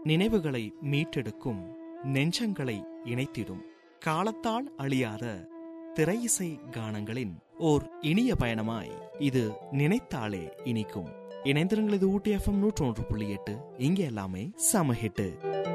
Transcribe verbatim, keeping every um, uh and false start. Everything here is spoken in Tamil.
நினைவுகளை மீட்டெடுக்கும், நெஞ்சங்களை இணைத்திடும், காலத்தால் அழியாத திரையிசை கானங்களின் ஓர் இனிய பயணமாய் இது நினைத்தாலே இனிக்கும். இணைந்திருங்கள், இது ஊட்டி எஃப்எம் நூற்றி ஒன்று புள்ளி எட்டு. இங்கே எல்லாமே சமஹிட்டு.